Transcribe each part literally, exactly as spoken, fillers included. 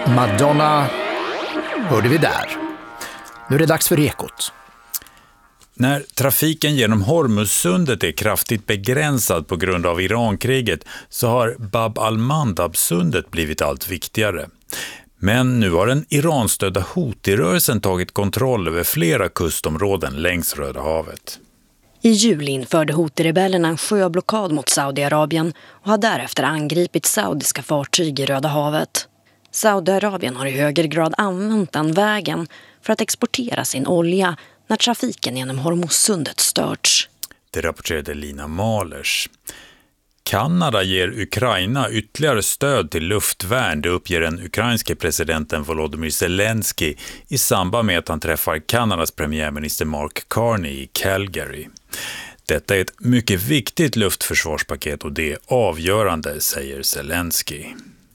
Madonna hörde vi där. Nu är det dags för Ekot. När trafiken genom Hormuzsundet är kraftigt begränsad på grund av Irankriget så har Bab al-Mandab-sundet blivit allt viktigare. Men nu har den Iranstödda Houthi-rörelsen tagit kontroll över flera kustområden längs Röda havet. I juli införde Houthi-rebellerna en sjöblockad mot Saudiarabien och har därefter angripit saudiska fartyg i Röda havet. Saudiarabien har i högre grad använt den vägen för att exportera sin olja när trafiken genom Hormuzsundet störts. Det rapporterade Lina Malers. Kanada ger Ukraina ytterligare stöd till luftvärn, det uppger den ukrainske presidenten Volodymyr Zelensky i samband med att han träffar Kanadas premiärminister Mark Carney i Calgary. Detta är ett mycket viktigt luftförsvarspaket och det är avgörande, säger Zelensky.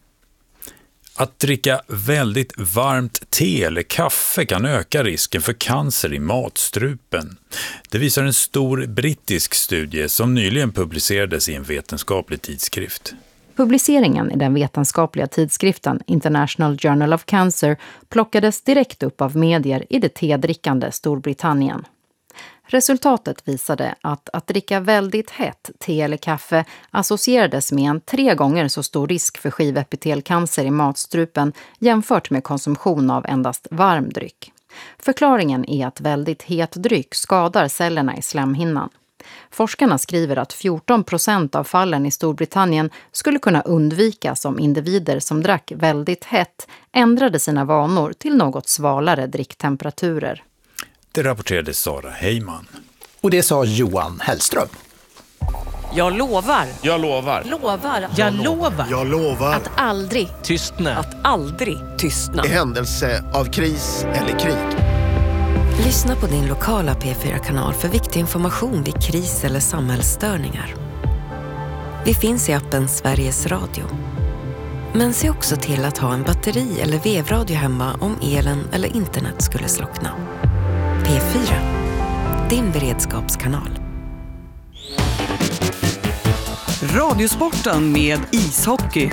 Att dricka väldigt varmt te eller kaffe kan öka risken för cancer i matstrupen. Det visar en stor brittisk studie som nyligen publicerades i en vetenskaplig tidskrift. Publiceringen i den vetenskapliga tidskriften International Journal of Cancer plockades direkt upp av medier i det tedrickande Storbritannien. Resultatet visade att att dricka väldigt hett te eller kaffe associerades med en tre gånger så stor risk för skivepitelcancer i matstrupen jämfört med konsumtion av endast varm dryck. Förklaringen är att väldigt het dryck skadar cellerna i slemhinnan. Forskarna skriver att fjorton procent av fallen i Storbritannien skulle kunna undvikas om individer som drack väldigt hett ändrade sina vanor till något svalare dricktemperaturer. Det rapporterade Sara Heyman. Och det sa Johan Hellström. Jag lovar. Jag lovar. Lovar. Jag lovar. Jag lovar. Att aldrig Tystna. Att aldrig tystna. I händelse av kris eller krig. Lyssna på din lokala P fyra-kanal för viktig information vid kris eller samhällsstörningar. Vi finns i appen Sveriges Radio. Men se också till att ha en batteri- eller vevradio hemma om elen eller internet skulle slockna. P fyra, din beredskapskanal. Radiosporten med ishockey.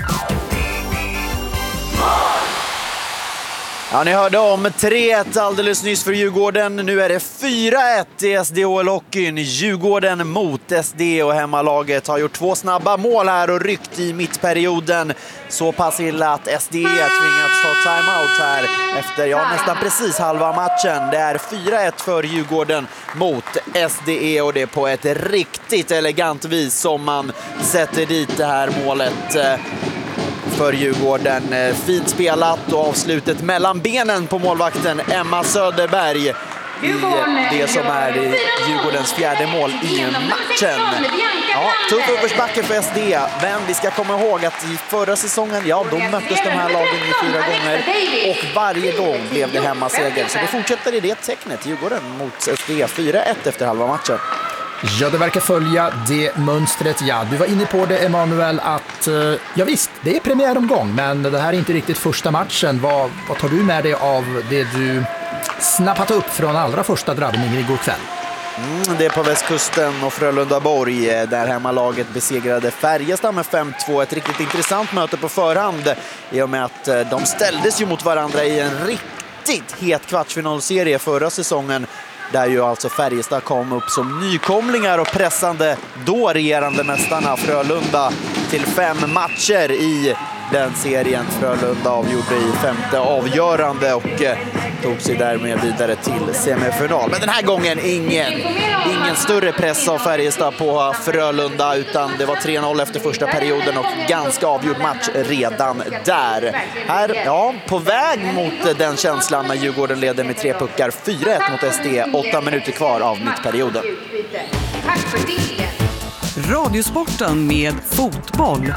Ja, ni hörde om tre ett alldeles nyss för Djurgården. Nu är det fyra ett i S D H L-hockeyn. Djurgården mot S D och hemmalaget har gjort två snabba mål här och ryckt i mittperioden. Så pass illa att S D tvingats ta timeout här efter ja, nästan precis halva matchen. Det är fyra ett för Djurgården mot S D E och det är på ett riktigt elegant vis som man sätter dit det här målet för Djurgården. Fint spelat och avslutet mellan benen på målvakten Emma Söderberg i det som är Djurgårdens fjärde mål i matchen. Ja, tuff uppförsbacke för S D, men vi ska komma ihåg att i förra säsongen, ja, då möttes de här lagen i fyra gånger och varje gång blev det hemmaseger. Så det fortsätter i det tecknet, Djurgården mot S D, fyra ett efter halva matchen. Ja, det verkar följa det mönstret. Ja, du var inne på det, Emanuel, att ja visst, det är premiäromgång, men det här är inte riktigt första matchen. Vad, vad tar du med dig av det du snappat upp från allra första drabbningen igår kväll? Mm, det är på västkusten och Frölunda-Borg där hemmalaget besegrade Färjestad med fem två. Ett riktigt intressant möte på förhand i och med att de ställdes ju mot varandra i en riktigt het kvartsfinalserie förra säsongen. Där ju alltså Färjestad kom upp som nykomlingar och pressande då regerande mästarna Frölunda till fem matcher i den serien. Frölunda avgjorde i femte avgörande och eh, tog sig därmed vidare till semifinal. Men den här gången ingen, ingen större press av Färjestad på Frölunda, utan det var tre noll efter första perioden och ganska avgjord match redan där. Här, ja, på väg mot den känslan när Djurgården leder med tre puckar, fyra ett mot S D, åtta minuter kvar av mittperioden. Radiosporten med fotboll.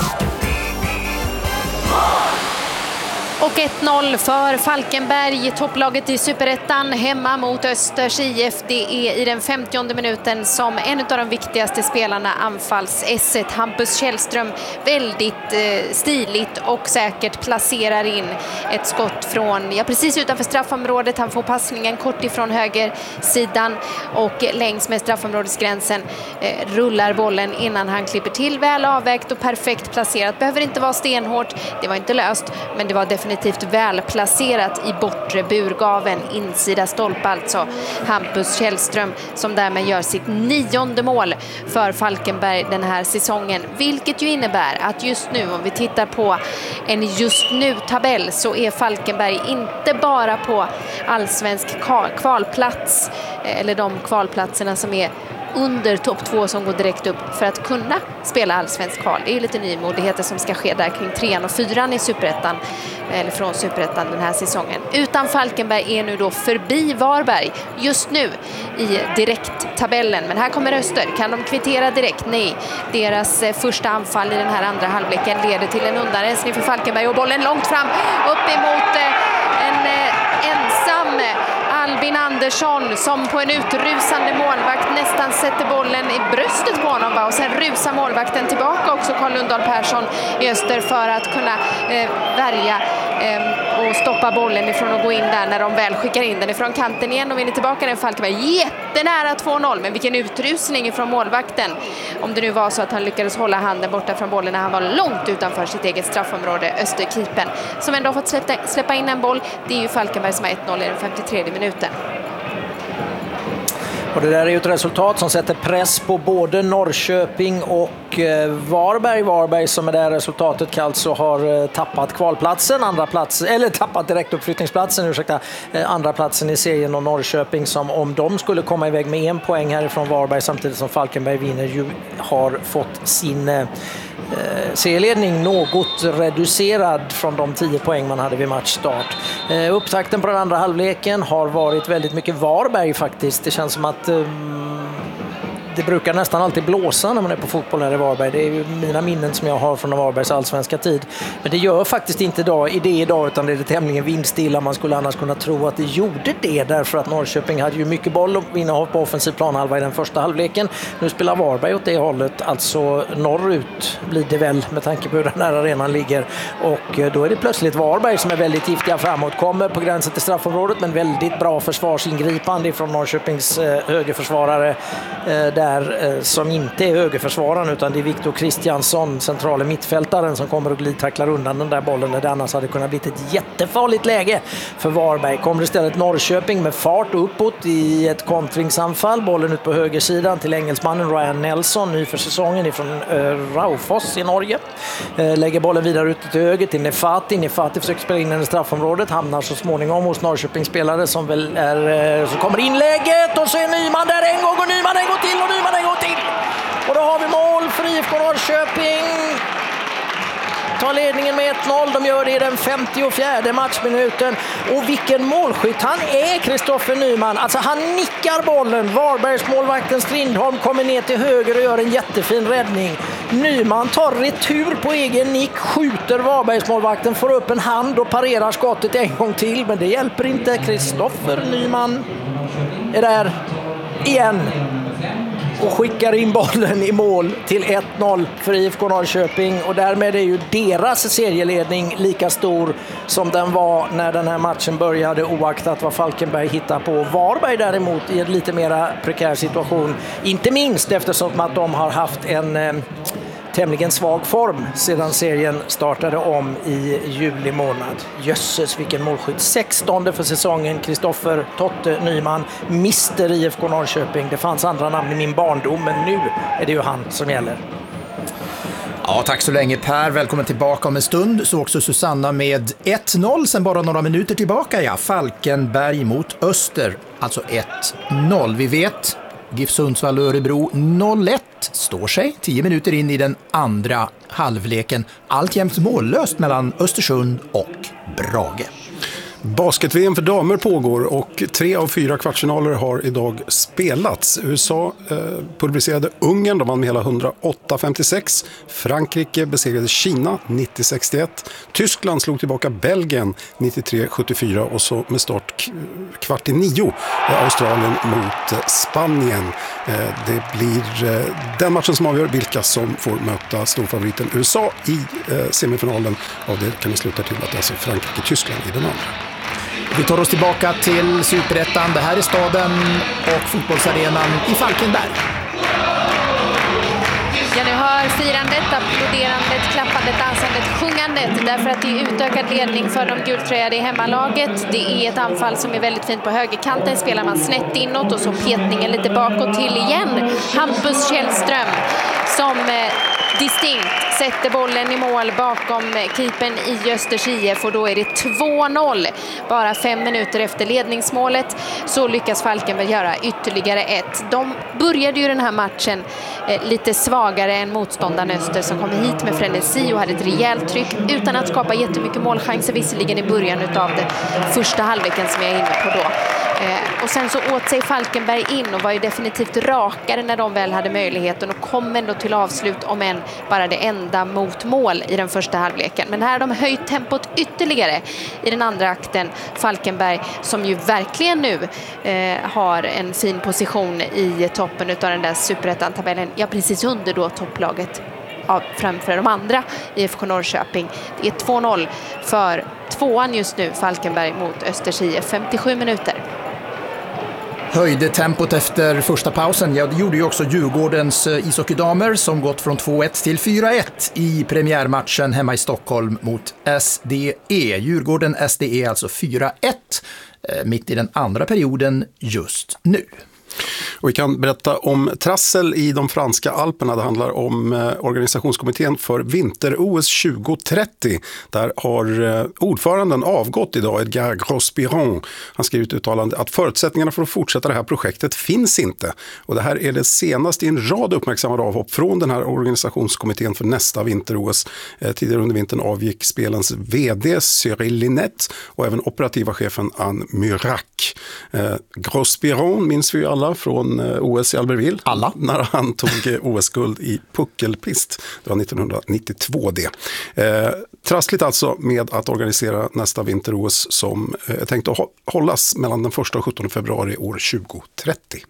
Och ett noll för Falkenberg, topplaget i Superettan, hemma mot Östers I F. Det är i den femtionde minuten som en av de viktigaste spelarna anfalls S ett, Hampus Källström, väldigt eh, stiligt och säkert placerar in ett skott från, ja, precis utanför straffområdet. Han får passningen kort ifrån höger sidan och längs med straffområdesgränsen eh, rullar bollen innan han klipper till. Väl avvägt och perfekt placerat. Behöver inte vara stenhårt, det var inte löst, men det var definitivt definitivt välplacerat i bortre burgaven, insida stolpe alltså. Hampus Källström som därmed gör sitt nionde mål för Falkenberg den här säsongen. Vilket ju innebär att just nu, om vi tittar på en just nu-tabell, så är Falkenberg inte bara på allsvensk kvalplats, eller de kvalplatserna som är under topp två som går direkt upp för att kunna spela allsvensk kval. Det är lite nymodigheter som ska ske där kring trean och fyran i Superettan, eller från Superettan den här säsongen. Utan Falkenberg är nu då förbi Varberg just nu i direkttabellen. Men här kommer Öster. Kan de kvittera direkt? Nej. Deras första anfall i den här andra halvleken leder till en undanrensning för Falkenberg och bollen långt fram upp emot en ensam Albin Andersson som på en utrusande målvakt nästan sätter bollen i bröstet på honom, va? Och sen rusar målvakten tillbaka också, Carl Lundahl Persson i Öster, för att kunna eh, värja eh, och stoppa bollen ifrån att gå in där när de väl skickar in den ifrån kanten igen och vinner tillbaka den. Falkenberg jättenära två noll, men vilken utrusning ifrån målvakten, om det nu var så att han lyckades hålla handen borta från bollen när han var långt utanför sitt eget straffområde. Österkeepern som ändå har fått släppa, släppa in en boll. Det är ju Falkenberg som har ett noll i den femtiotredje minuten. Och det där är ju ett resultat som sätter press på både Norrköping och eh, Varberg. Varberg som med det här resultatet alltså har eh, tappat kvalplatsen, andra plats, eller tappat direktuppflyttningsplatsen, ursäkta, eh, andra platsen i serien, och Norrköping som, om de skulle komma iväg med en poäng härifrån Varberg samtidigt som Falkenberg vinner, ju har fått sin eh, serieledning något reducerad från de tio poäng man hade vid matchstart. Eh, upptakten på den andra halvleken har varit väldigt mycket Varberg faktiskt. Det känns som att eh, det brukar nästan alltid blåsa när man är på fotboll här i Varberg. Det är ju mina minnen som jag har från Varbergs allsvenska tid. Men det gör faktiskt inte idag, i det idag, utan det är tämligen vindstilla. Man skulle annars kunna tro att det gjorde det, därför att Norrköping hade ju mycket boll och innehav på offensiv planhalva i den första halvleken. Nu spelar Varberg åt det hållet, alltså norrut blir det väl med tanke på hur den här arenan ligger. Och då är det plötsligt Varberg som är väldigt giftiga framåt. Kommer på gränsen till straffområdet, men väldigt bra försvarsingripande från Norrköpings eh, högerförsvarare eh, där. Som inte är högerförsvararen, utan det är Viktor Kristiansson, centrala mittfältaren, som kommer och glidtacklar undan den där bollen när det annars hade kunnat bli ett jättefarligt läge för Varberg. Kommer istället Norrköping med fart uppåt i ett kontringsanfall, bollen ut på högersidan till engelsmannen Ryan Nelson, ny för säsongen ifrån uh, Raufoss i Norge. Uh, lägger bollen vidare ut till höger till Nefati. Nefati försöker spela in den i straffområdet, hamnar så småningom hos Norrköpings spelare som väl är, uh, så kommer inlägget och så är Nyman där en gång och Nyman en gång till och Nyman en gång till. Och då har vi mål för I F K Norrköping. Tar ledningen med ett noll. De gör det i den femtiofjärde matchminuten. Och vilken målskytt han är, Kristoffer Nyman. Alltså han nickar bollen. Varbergs målvakten Strindholm kommer ner till höger och gör en jättefin räddning. Nyman tar retur på egen nick, skjuter Varbergs målvakten, får upp en hand och parerar skottet en gång till. Men det hjälper inte. Kristoffer Nyman är där igen och skickar in bollen i mål till ett noll för I F K Norrköping, och därmed är ju deras serieledning lika stor som den var när den här matchen började, oaktat vad Falkenberg hittar på. Varberg däremot i en lite mera prekär situation, inte minst eftersom att de har haft en eh, tämligen svag form sedan serien startade om i juli månad. Jösses, vilken målskytt. sextonde för säsongen, Kristoffer Totte Nyman, mister I F K Norrköping. Det fanns andra namn i min barndom, men nu är det ju han som gäller. Ja, tack så länge Per. Välkommen tillbaka om en stund. Så också Susanna med ett noll sen bara några minuter tillbaka. Ja, Falkenberg mot Öster. Alltså ett noll. Vi vet GIF Sundsvall och Örebro noll ett står sig tio minuter in i den andra halvleken. Alltjämt mållöst mellan Östersund och Brage. Basket-V M för damer pågår och tre av fyra kvartsfinaler har idag spelats. U S A eh, pulveriserade Ungern, de vann med hela hundraåtta femtiosex. Frankrike besegrade Kina nittio sextioett. Tyskland slog tillbaka Belgien nittiotre sjuttiofyra och så med start k- kvart i nio eh, Australien mot eh, Spanien. Eh, det blir eh, den matchen som avgör vilka som får möta storfavoriten U S A i eh, semifinalen. Och det kan sluta till att det är alltså Frankrike-Tyskland i den andra. Vi tar oss tillbaka till Superettan. Det här är staden och fotbollsarenan i Falkenberg. Ja, ni hör firandet, applåderandet, klappandet, dansandet, sjungandet. Därför att det är utökad ledning för de gultröjade i hemmalaget. Det är ett anfall som är väldigt fint på högerkanten. Spelar man snett inåt och så petningen lite bakåt till igen. Hampus Källström som eh, distinkt sätter bollen i mål bakom keepern i Östers I F och då är det två noll. Bara fem minuter efter ledningsmålet så lyckas Falkenberg göra ytterligare ett. De började ju den här matchen eh, lite svagare än motståndaren Öster som kom hit med frenesi och hade ett rejält tryck utan att skapa jättemycket målchanser visserligen i början av det första halvleken som jag är inne på då. Eh, och sen så åt sig Falkenberg in och var ju definitivt rakare när de väl hade möjligheten och kom ändå till avslut om än bara det enda mot mål i den första halvleken. Men här har de höjt tempot ytterligare i den andra akten. Falkenberg som ju verkligen nu eh, har en fin position i toppen av den där superettan-tabellen. Ja, precis under då topplaget av, framför de andra i I F K Norrköping. Det är två noll för tvåan just nu, Falkenberg mot Östers I F, femtiosju minuter. Höjde tempot efter första pausen. Ja, det gjorde ju också Djurgårdens ishockeydamer som gått från två ett till fyra ett i premiärmatchen hemma i Stockholm mot S D E. Djurgården S D E alltså fyra ett mitt i den andra perioden just nu. Och vi kan berätta om trassel i de franska Alperna. Det handlar om eh, organisationskommittén för vinter-O S tjugo trettio. Där har eh, ordföranden avgått idag, Edgar Grospiron. Han skriver ett uttalande att förutsättningarna för att fortsätta det här projektet finns inte. Och det här är det senaste i en rad uppmärksammade avhopp från den här organisationskommittén för nästa vinter-O S. Eh, tidigare under vintern avgick spelens vd Cyril Linette och även operativa chefen Anne Murak. Eh, Grospiron minns vi ju alla från O S i Albertville. Alla. När han tog O S-guld i puckelpist. Det var nittonhundranittiotvå det. Eh, trassligt alltså med att organisera nästa vinter-O S som eh, tänkt att hållas mellan den första och sjuttonde februari år tjugo trettio.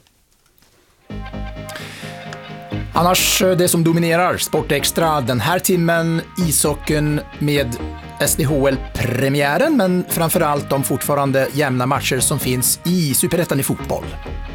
Annars det som dominerar Sportextra den här timmen, ishockeyn med S D H L-premiären men framförallt de fortfarande jämna matcher som finns i Superettan i fotboll.